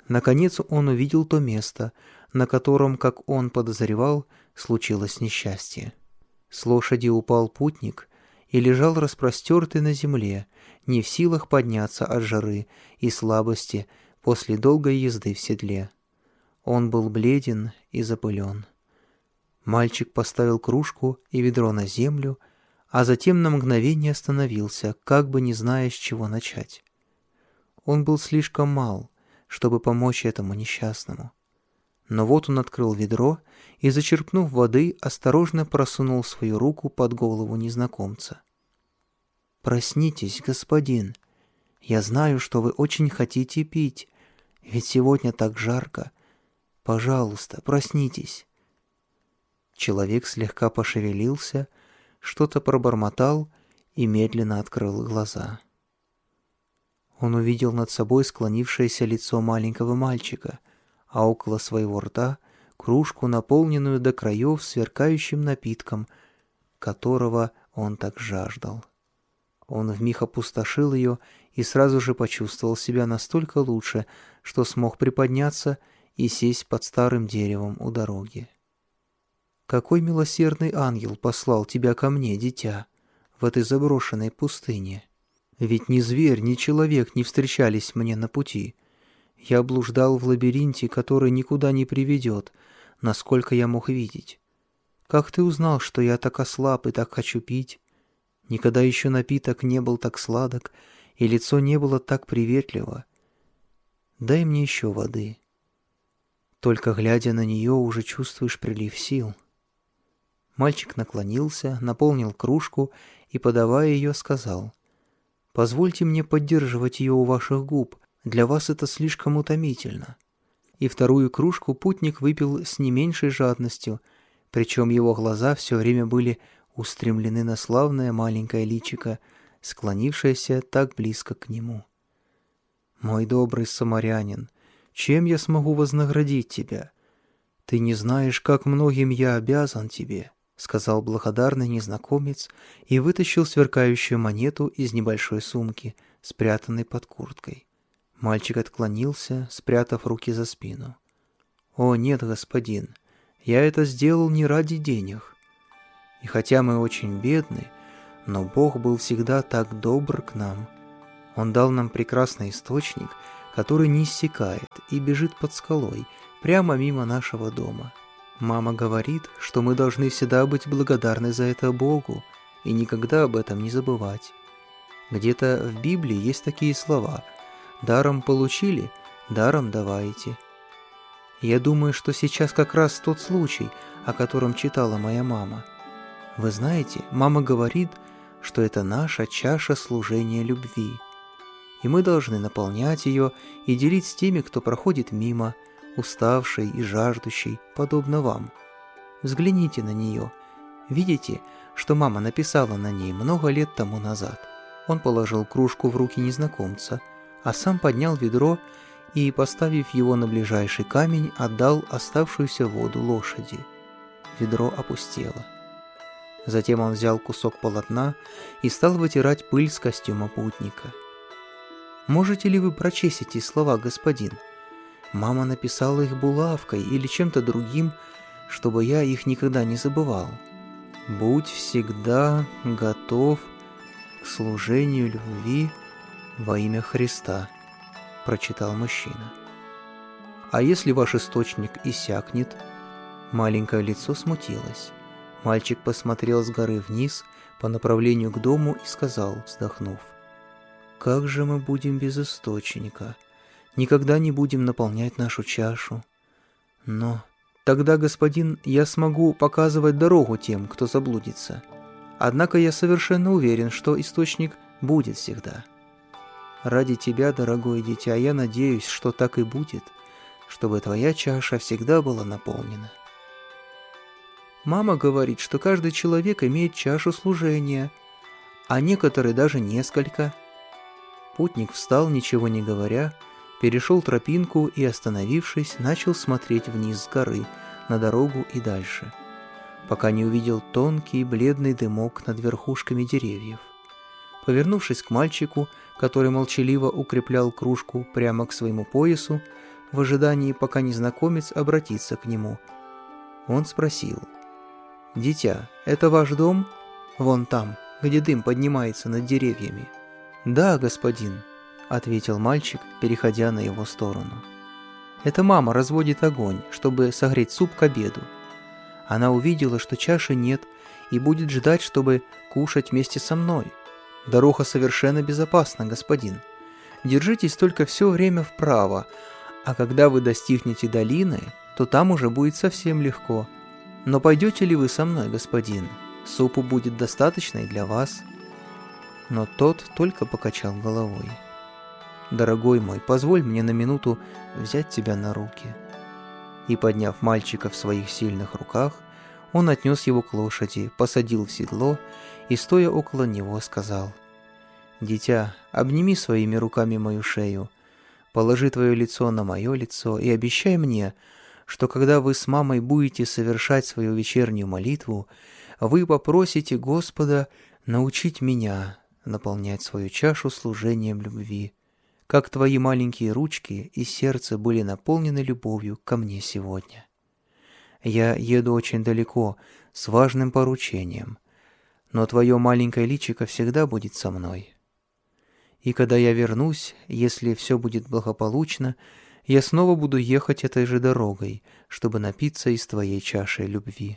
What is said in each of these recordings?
Наконец он увидел то место, на котором, как он подозревал, случилось несчастье. С лошади упал путник и лежал распростертый на земле, не в силах подняться от жары и слабости после долгой езды в седле. Он был бледен и запылен. Мальчик поставил кружку и ведро на землю, а затем на мгновение остановился, как бы не зная, с чего начать. Он был слишком мал, чтобы помочь этому несчастному. Но вот он открыл ведро и, зачерпнув воды, осторожно просунул свою руку под голову незнакомца. «Проснитесь, господин. Я знаю, что вы очень хотите пить, ведь сегодня так жарко. Пожалуйста, проснитесь». Человек слегка пошевелился, что-то пробормотал и медленно открыл глаза. Он увидел над собой склонившееся лицо маленького мальчика, а около своего рта кружку, наполненную до краев сверкающим напитком, которого он так жаждал. Он вмиг опустошил ее и сразу же почувствовал себя настолько лучше, что смог приподняться и сесть под старым деревом у дороги. «Какой милосердный ангел послал тебя ко мне, дитя, в этой заброшенной пустыне? Ведь ни зверь, ни человек не встречались мне на пути. Я блуждал в лабиринте, который никуда не приведет, насколько я мог видеть. Как ты узнал, что я так ослаб и так хочу пить? Никогда еще напиток не был так сладок, и лицо не было так приветливо. Дай мне еще воды. Только глядя на нее, уже чувствуешь прилив сил». Мальчик наклонился, наполнил кружку и, подавая ее, сказал: «Позвольте мне поддерживать ее у ваших губ, для вас это слишком утомительно». И вторую кружку путник выпил с не меньшей жадностью, причем его глаза все время были устремлены на славное маленькое личико, склонившееся так близко к нему. «Мой добрый самарянин, чем я смогу вознаградить тебя? Ты не знаешь, как многим я обязан тебе», — сказал благодарный незнакомец и вытащил сверкающую монету из небольшой сумки, спрятанной под курткой. Мальчик отклонился, спрятав руки за спину. «О, нет, господин, я это сделал не ради денег. И хотя мы очень бедны, но Бог был всегда так добр к нам. Он дал нам прекрасный источник, который не иссякает и бежит под скалой, прямо мимо нашего дома. Мама говорит, что мы должны всегда быть благодарны за это Богу и никогда об этом не забывать. Где-то в Библии есть такие слова: «Даром получили, даром давайте». Я думаю, что сейчас как раз тот случай, о котором читала моя мама. Вы знаете, мама говорит, что это наша чаша служения любви, и мы должны наполнять ее и делить с теми, кто проходит мимо, уставший и жаждущий, подобно вам. Взгляните на нее. Видите, что мама написала на ней много лет тому назад? Он положил кружку в руки незнакомца, а сам поднял ведро и, поставив его на ближайший камень, отдал оставшуюся воду лошади. Ведро опустело. Затем он взял кусок полотна и стал вытирать пыль с костюма путника. «Можете ли вы прочесть эти слова, господин? Мама написала их булавкой или чем-то другим, чтобы я их никогда не забывал. Будь всегда готов к служению любви во имя Христа», — прочитал мужчина. «А если ваш источник иссякнет?» Маленькое лицо смутилось. Мальчик посмотрел с горы вниз по направлению к дому и сказал, вздохнув: «Как же мы будем без источника? Никогда не будем наполнять нашу чашу. Но тогда, господин, я смогу показывать дорогу тем, кто заблудится. Однако я совершенно уверен, что источник будет всегда. Ради тебя, дорогое дитя, я надеюсь, что так и будет, чтобы твоя чаша всегда была наполнена». Мама говорит, что каждый человек имеет чашу служения, а некоторые даже несколько. Путник встал, ничего не говоря, перешел тропинку и, остановившись, начал смотреть вниз с горы, на дорогу и дальше, пока не увидел тонкий бледный дымок над верхушками деревьев. Повернувшись к мальчику, который молчаливо укреплял кружку прямо к своему поясу, в ожидании, пока незнакомец обратится к нему. Он спросил: «Дитя, это ваш дом? Вон там, где дым поднимается над деревьями». «Да, господин», — ответил мальчик, переходя на его сторону. «Это мама разводит огонь, чтобы согреть суп к обеду. Она увидела, что чаши нет, и будет ждать, чтобы кушать вместе со мной. Дорога совершенно безопасна, господин. Держитесь только все время вправо, а когда вы достигнете долины, то там уже будет совсем легко. Но пойдете ли вы со мной, господин? Супу будет достаточно и для вас». Но тот только покачал головой. «Дорогой мой, позволь мне на минуту взять тебя на руки». И, подняв мальчика в своих сильных руках, он отнес его к лошади, посадил в седло и, стоя около него, сказал: «Дитя, обними своими руками мою шею, положи твое лицо на мое лицо и обещай мне, что когда вы с мамой будете совершать свою вечернюю молитву, вы попросите Господа научить меня наполнять свою чашу служением любви, как твои маленькие ручки и сердце были наполнены любовью ко мне сегодня. Я еду очень далеко с важным поручением, но твое маленькое личико всегда будет со мной. И когда я вернусь, если все будет благополучно, я снова буду ехать этой же дорогой, чтобы напиться из твоей чаши любви».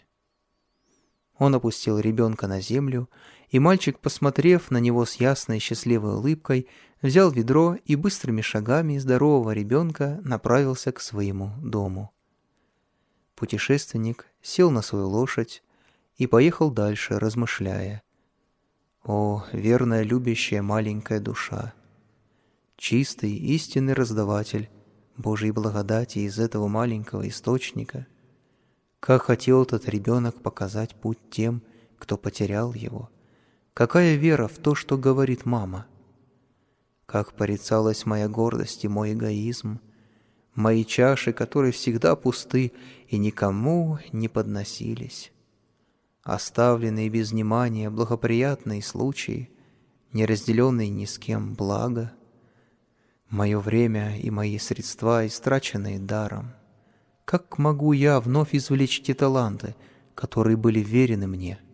Он опустил ребенка на землю, и мальчик, посмотрев на него с ясной счастливой улыбкой, взял ведро и быстрыми шагами здорового ребенка направился к своему дому. Путешественник сел на свою лошадь и поехал дальше, размышляя: «О, верная любящая маленькая душа! Чистый, истинный раздаватель Божьей благодати из этого маленького источника! Как хотел этот ребенок показать путь тем, кто потерял его! Какая вера в то, что говорит мама! Как порицалась моя гордость и мой эгоизм, мои чаши, которые всегда пусты и никому не подносились! Оставленные без внимания благоприятные случаи, не разделенные ни с кем блага, мое время и мои средства, истраченные даром. Как могу я вновь извлечь те таланты, которые были верены мне?